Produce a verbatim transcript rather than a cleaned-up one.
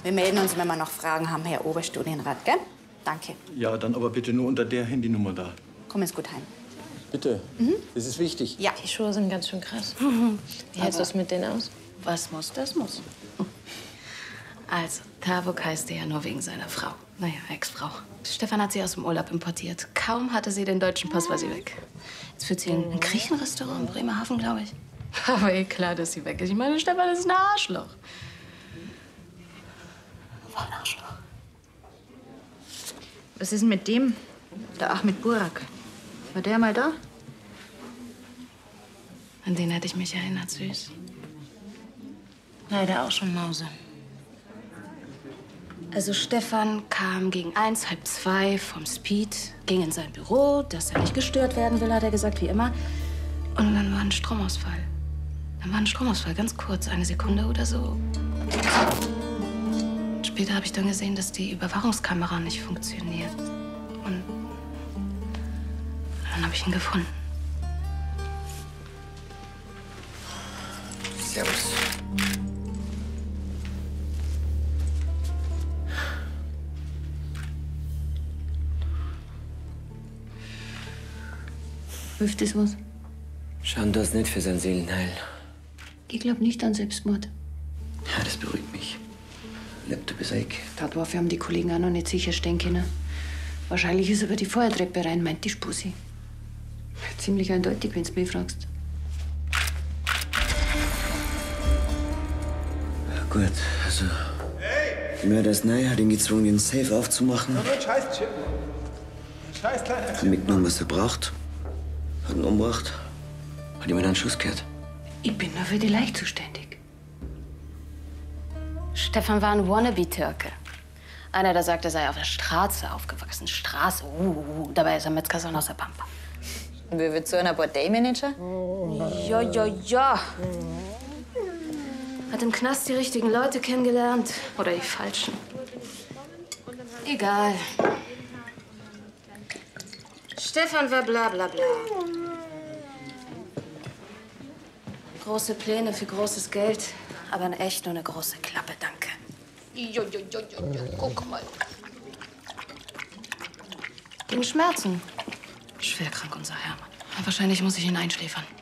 Wir melden uns, wenn wir noch Fragen haben, Herr Oberstudienrat, gell? Danke. Ja, dann aber bitte nur unter der Handynummer da. Komm jetzt gut heim. Bitte. Mhm. Das ist wichtig. Ja. Die Schuhe sind ganz schön krass. Wie hältst du es mit denen aus? Was muss, das muss. Also, Tavuk heißt er ja nur wegen seiner Frau. Naja, Ex-Frau. Stefan hat sie aus dem Urlaub importiert. Kaum hatte sie den deutschen Pass, war sie weg. Jetzt führt sie in ein Griechenrestaurant in Bremerhaven, glaube ich. Aber eh klar, dass sie weg ist. Ich meine, Stefan ist ein Arschloch. War ein Arschloch. Was ist denn mit dem? Der Ahmed Burak. War der mal da? An den hätte ich mich erinnert, süß. Leider auch schon Mause. Also Stefan kam gegen eins, halb zwei vom Speed, ging in sein Büro, dass er nicht gestört werden will, hat er gesagt, wie immer. Und dann war ein Stromausfall. Dann war ein Stromausfall, ganz kurz, eine Sekunde oder so. Später habe ich dann gesehen, dass die Überwachungskamera nicht funktioniert. Und dann habe ich ihn gefunden. Servus. Hilft das was? Schauen das nicht für sein Seelenheil. Ich glaube nicht an Selbstmord. Ja, das beruhigt mich. Lebt du beseig. Tatwaffe haben die Kollegen auch noch nicht sicherstellen können. Wahrscheinlich ist er über die Feuertreppe rein, meint die Spusi. Ziemlich eindeutig, wenn du mich fragst. Ja, gut, also. Der Mörder ist neu, hat ihn gezwungen, den Safe aufzumachen. Scheiß Chip. Scheiß kleiner Hat mitgenommen, was er braucht. Hat ihn umgebracht. Hat ihm einen Schuss gehört. Ich bin nur für die Leiche zuständig. Stefan war ein Wannabe-Türke. Einer, der sagt, er sei auf der Straße aufgewachsen. Straße, uh, uh, dabei ist er Metzgersohn aus der Pampa. Wie wird so einer Bordellmanager? Ja, ja, ja. Hat im Knast die richtigen Leute kennengelernt. Oder die falschen. Egal. Stefan war bla bla bla. Große Pläne für großes Geld, aber in echt nur eine große Klappe, danke. Jo, jo, jo, jo, jo. Guck mal. Gegen Schmerzen. Schwer krank, unser Hermann. Wahrscheinlich muss ich ihn einschläfern.